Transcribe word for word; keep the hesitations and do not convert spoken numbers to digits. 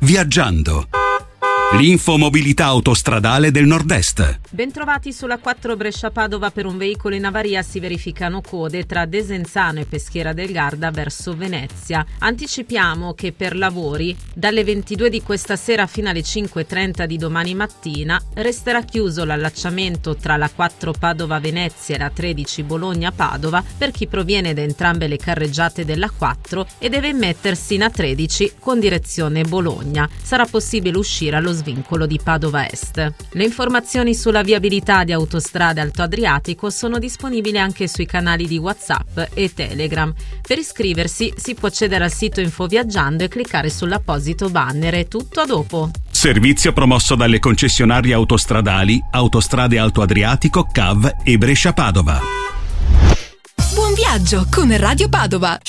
Viaggiando. L'info mobilità autostradale del Nord-Est. Bentrovati sulla quattro Brescia-Padova. Per un veicolo in avaria si verificano code tra Desenzano e Peschiera del Garda verso Venezia. Anticipiamo che per lavori dalle ventidue di questa sera fino alle cinque e trenta di domani mattina resterà chiuso l'allacciamento tra la quattro Padova-Venezia e la tredici Bologna-Padova per chi proviene da entrambe le carreggiate della quattro e deve mettersi in A tredici con direzione Bologna. Sarà possibile uscire allo svincolo di Padova Est. Le informazioni sulla viabilità di Autostrade Alto Adriatico sono disponibili anche sui canali di WhatsApp e Telegram. Per iscriversi si può accedere al sito Infoviaggiando e cliccare sull'apposito banner. È tutto, a dopo. Servizio promosso dalle concessionarie autostradali Autostrade Alto Adriatico, C A V e Brescia Padova. Buon viaggio con Radio Padova.